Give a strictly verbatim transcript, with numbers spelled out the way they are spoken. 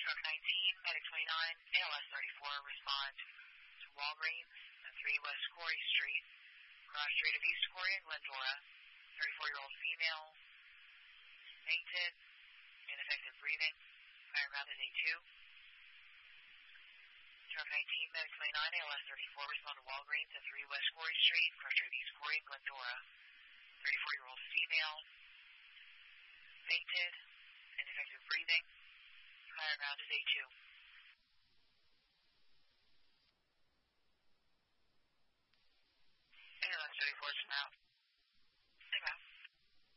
Truck nineteen, Medic twenty-nine, A L S thirty-four, respond to Walgreens at three West Corey Street, cross street of East Corey and Glendora, thirty-four-year-old female, fainted, ineffective breathing, higher ground is A two. Truck nineteen, Medic twenty-nine, A L S thirty-four, respond to Walgreens at three West Corey Street, cross street of East Corey and Glendora, thirty-four-year-old female, fainted, ineffective breathing, higher ground is A two.